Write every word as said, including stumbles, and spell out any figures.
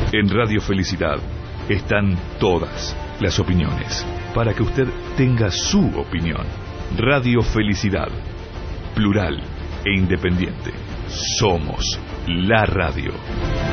En Radio Felicidad están todas las opiniones, para que usted tenga su opinión. Radio Felicidad, plural e independiente. Somos la radio.